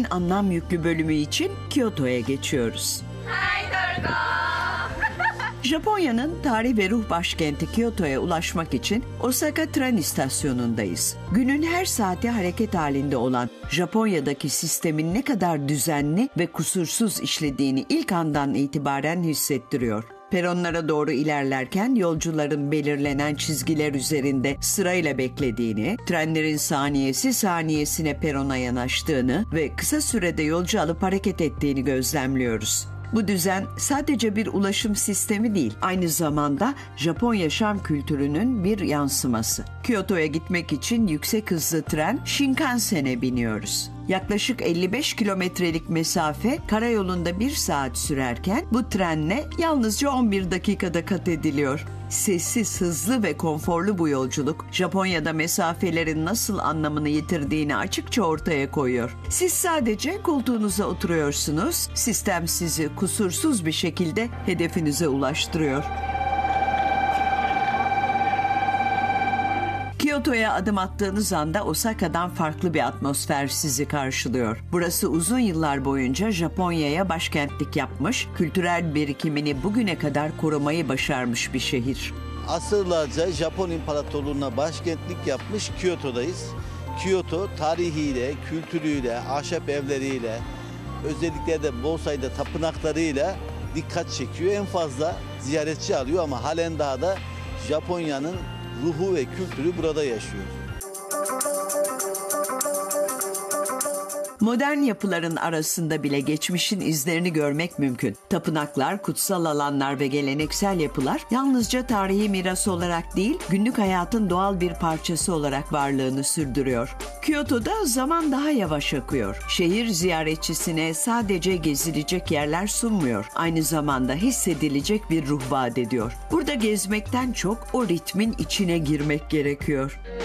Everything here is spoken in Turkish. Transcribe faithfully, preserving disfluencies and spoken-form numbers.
en anlam yüklü bölümü için Kyoto'ya geçiyoruz. Japonya'nın tarih ve ruh başkenti Kyoto'ya ulaşmak için Osaka tren istasyonundayız. Günün her saati hareket halinde olan Japonya'daki sistemin ne kadar düzenli ve kusursuz işlediğini ilk andan itibaren hissettiriyor. Peronlara doğru ilerlerken yolcuların belirlenen çizgiler üzerinde sırayla beklediğini, trenlerin saniyesi saniyesine perona yanaştığını ve kısa sürede yolcu alıp hareket ettiğini gözlemliyoruz. Bu düzen sadece bir ulaşım sistemi değil, aynı zamanda Japon yaşam kültürünün bir yansıması. Kyoto'ya gitmek için yüksek hızlı tren Shinkansen'e biniyoruz. Yaklaşık elli beş kilometrelik mesafe karayolunda bir saat sürerken bu trenle yalnızca on bir dakikada kat ediliyor. Sessiz, hızlı ve konforlu bu yolculuk Japonya'da mesafelerin nasıl anlamını yitirdiğini açıkça ortaya koyuyor. Siz sadece koltuğunuza oturuyorsunuz, sistem sizi kusursuz bir şekilde hedefinize ulaştırıyor. Kyoto'ya adım attığınız anda Osaka'dan farklı bir atmosfer sizi karşılıyor. Burası uzun yıllar boyunca Japonya'ya başkentlik yapmış, kültürel birikimini bugüne kadar korumayı başarmış bir şehir. Asırlarca Japon İmparatorluğu'na başkentlik yapmış Kyoto'dayız. Kyoto tarihiyle, kültürüyle, ahşap evleriyle, özellikle de bol sayıda tapınaklarıyla dikkat çekiyor. En fazla ziyaretçi alıyor ama halen daha da Japonya'nın ruhu ve kültürü burada yaşıyor. Modern yapıların arasında bile geçmişin izlerini görmek mümkün. Tapınaklar, kutsal alanlar ve geleneksel yapılar yalnızca tarihi miras olarak değil, günlük hayatın doğal bir parçası olarak varlığını sürdürüyor. Kyoto'da zaman daha yavaş akıyor. Şehir ziyaretçisine sadece gezilecek yerler sunmuyor. Aynı zamanda hissedilecek bir ruh vaat ediyor. Burada gezmekten çok o ritmin içine girmek gerekiyor.